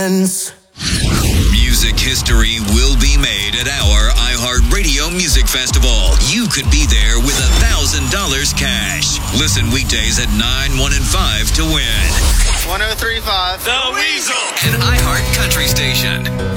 Music history will be made at our iHeartRadio Music Festival. You could be there with $1,000 cash. Listen weekdays at 9, 1, and 5 to win. 103.5 The Weasel, an iHeart Country station.